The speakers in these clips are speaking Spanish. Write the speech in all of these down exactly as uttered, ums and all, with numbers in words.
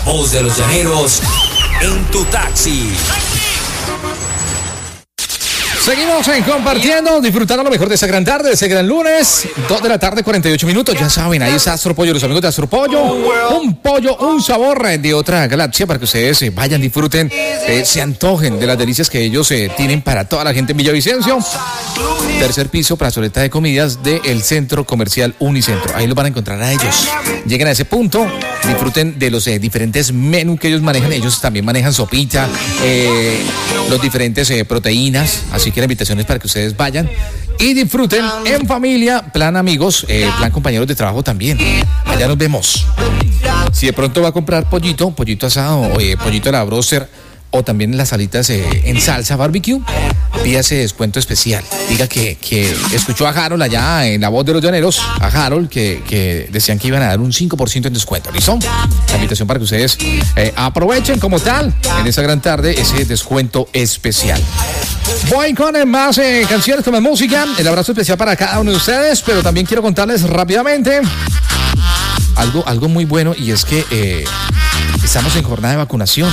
voz de los llaneros en tu taxi. Seguimos en compartiendo, disfrutando lo mejor de esa gran tarde, de ese gran lunes, dos de la tarde, cuarenta y ocho minutos. Ya saben, ahí está Astro Pollo, los amigos de Astro Pollo. Un pollo, un sabor de otra galaxia para que ustedes eh, vayan, disfruten, eh, se antojen de las delicias que ellos eh, tienen para toda la gente en Villavicencio. Tercer piso, plazoleta de comidas del Centro Comercial Unicentro. Ahí los van a encontrar a ellos. Lleguen a ese punto, disfruten de los eh, diferentes menús que ellos manejan. Ellos también manejan sopita, eh, los diferentes eh, proteínas, así que la invitación es para que ustedes vayan y disfruten en familia, plan amigos, eh, plan compañeros de trabajo también. Allá nos vemos. Si de pronto va a comprar pollito, pollito asado, eh, pollito a la broster o también las alitas eh, en salsa barbecue, pídase descuento especial. Diga que, que escuchó a Harold allá en La Voz de los Llaneros, a Harold, que, que decían que iban a dar un cinco por ciento en descuento. ¿Listo? La invitación para que ustedes eh, aprovechen como tal en esa gran tarde ese descuento especial. Voy con más eh, canciones, con más música. El abrazo especial para cada uno de ustedes, pero también quiero contarles rápidamente algo, algo muy bueno, y es que eh, estamos en jornada de vacunación.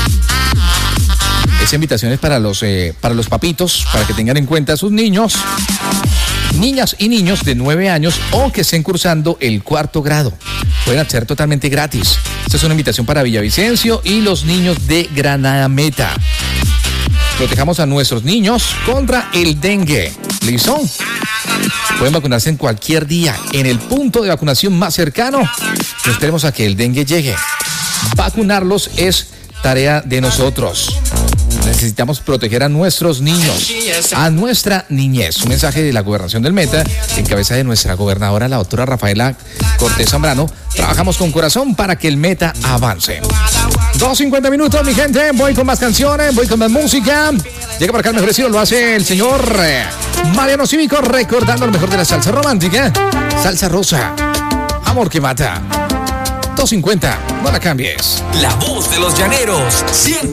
Esa invitación es para los, eh, para los papitos, para que tengan en cuenta a sus niños, niñas y niños de nueve años o que estén cursando el cuarto grado. Pueden hacer totalmente gratis. Esta es una invitación para Villavicencio y los niños de Granada Meta. Protejamos a nuestros niños contra el dengue. ¿Listo? Pueden vacunarse en cualquier día, en el punto de vacunación más cercano. No esperemos a que el dengue llegue. Vacunarlos es tarea de nosotros. Necesitamos proteger a nuestros niños, a nuestra niñez. Un mensaje de la Gobernación del Meta, en cabeza de nuestra gobernadora, la doctora Rafaela Cortés Zambrano. Trabajamos con corazón para que el Meta avance. dos cincuenta minutos, mi gente. Voy con más canciones, voy con más música. Llega por acá el mejor estilo, lo hace el señor Mariano Cívico, recordando lo mejor de la salsa romántica. Salsa rosa, amor que mata. dos cincuenta, no la cambies. La Voz de los Llaneros, ciento